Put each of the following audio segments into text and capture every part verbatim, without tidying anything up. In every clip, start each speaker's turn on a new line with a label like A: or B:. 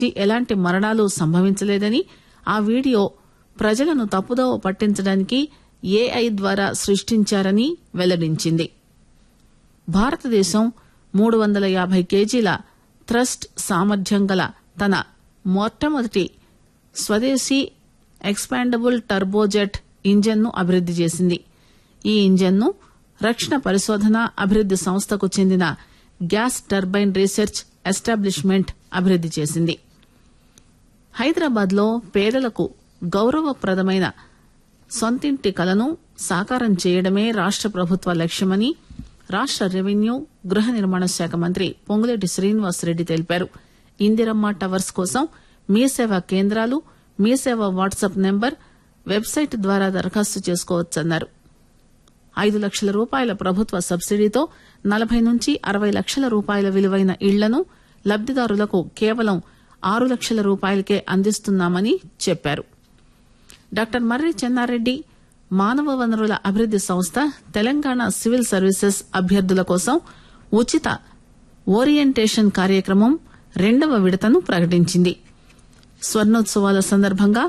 A: ఎలాంటి మరణాలు సంభవించలేదని ఆ వీడియో ప్రజలను తప్పుదోవ పట్టించడానికి ఏఐ ద్వారా సృష్టించారని వెల్లడించింది. భారతదేశం మూడు వందల యాభై కేజీల థ్రస్ట్ సామర్థ్యం గల తన మొట్టమొదటి స్వదేశీ ఎక్స్పాండబుల్ టర్బోజెట్ ఇంజన్ ను అభివృద్ది చేసింది. ఈ ఇంజన్ ను రక్షణ పరిశోధన అభివృద్ది సంస్థకు చెందిన గ్యాస్ టర్బైన్ రీసెర్చ్ ఎస్టాబ్లిష్మెంట్ అభివృద్ది చేసింది. హైదరాబాద్ లో పేదలకు గౌరవప్రదమైన సొంతింటి కలను సాకారం చేయడమే రాష్ట ప్రభుత్వ లక్ష్యమని రాష్ట రెవెన్యూ గృహ నిర్మాణ శాఖ మంత్రి పొంగులేటి శ్రీనివాసరెడ్డి తెలిపారు. ఇందిరమ్మ టవర్స్ కోసం మీ సేవా కేంద్రాలు, మీ సేవ వాట్సాప్ నెంబర్, వెబ్సైట్ ద్వారా దరఖాస్తు చేసుకోవచ్చన్నారు. ఐదు లక్షల రూపాయల ప్రభుత్వ సబ్సిడీతో నలభై నుంచి అరవై లక్షల రూపాయల విలువైన ఇళ్లను లబ్దిదారులకు కేవలం ఆరు లక్షల రూపాయలకే అందిస్తున్నామని చెప్పారు. డాక్టర్ మర్రి చెన్నారెడ్డి మానవ వనరుల అభివృద్ది సంస్థ తెలంగాణ సివిల్ సర్వీసెస్ అభ్యర్థుల కోసం ఉచిత ఓరియంటేషన్ కార్యక్రమం రెండవ విడతను ప్రకటించింది. స్వర్ణోత్సవాల సందర్భంగా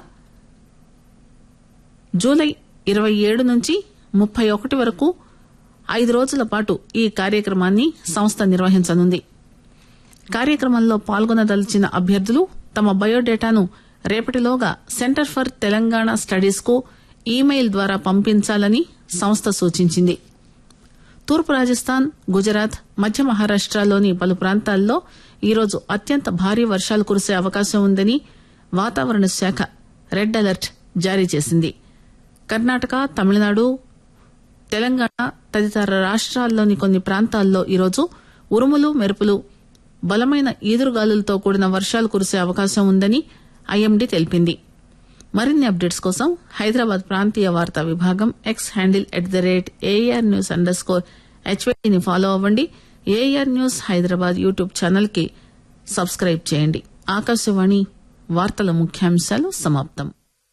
A: జూలై ఇరవై ఏడు నుంచి ముప్పై ఒకటి వరకు ఐదు రోజుల పాటు ఈ కార్యక్రమాన్ని సంస్థ నిర్వహించనుంది. కార్యక్రమంలో పాల్గొనదలిచిన అభ్యర్థులు తమ బయోడేటాను రేపటిలోగా సెంటర్ ఫర్ తెలంగాణ స్టడీస్ కు ఈమెయిల్ ద్వారా పంపించాలని సంస్థ సూచించింది. తూర్పు రాజస్థాన్, గుజరాత్, మధ్య మహారాష్టలోని పలు ప్రాంతాల్లో ఈరోజు అత్యంత భారీ వర్షాలు కురిసే అవకాశం ఉందని వాతావరణ శాఖ రెడ్ అలర్ట్ జారీ చేసింది. కర్ణాటక, తమిళనాడు, తెలంగాణ తదితర రాష్ట్రాల్లోని కొన్ని ప్రాంతాల్లో ఈరోజు ఉరుములు, మెరుపులు, బలమైన ఈదురుగాలులతో కూడిన వర్షాలు కురిసే అవకాశం ఉందని ఐఎండీ తెలిపింది. మరిన్ని అప్డేట్స్ కోసం హైదరాబాద్ ప్రాంతీయ వార్తా విభాగం X handle at the rate AR news under score హెచ్వైని follow అవ్వండి. AR news Hyderabad YouTube channel కి సబ్స్క్రైబ్ చేయండి. ఆకాశవాణి వార్తల ముఖ్యాంశాలు సమాప్తం.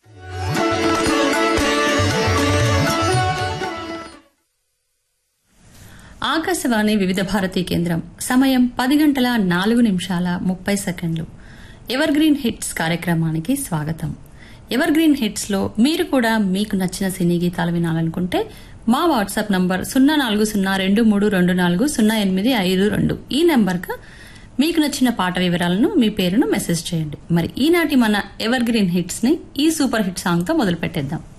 B: ఆకాశవాణి వివిధ భారతీ కేంద్రం సమయం పది గంటల నాలుగు నిమిషాల ముప్పై సెకండ్లు. ఎవర్ గ్రీన్ హిట్స్ కార్యక్రమానికి స్వాగతం. ఎవర్ గ్రీన్ హిట్స్ లో మీరు కూడా మీకు నచ్చిన సినీ గీతాలు వినాలనుకుంటే మా వాట్సాప్ నంబర్ సున్నా నాలుగు సున్నా రెండు మూడు రెండు నాలుగు సున్నా ఎనిమిది ఐదు రెండు ఈ నెంబర్ కు మీకు నచ్చిన పాట వివరాలను, మీ పేరును మెసేజ్ చేయండి. మరి ఈనాటి మన ఎవర్ గ్రీన్ హిట్స్ ని ఈ సూపర్ హిట్ సాంగ్ తో మొదలు పెట్టేద్దాం.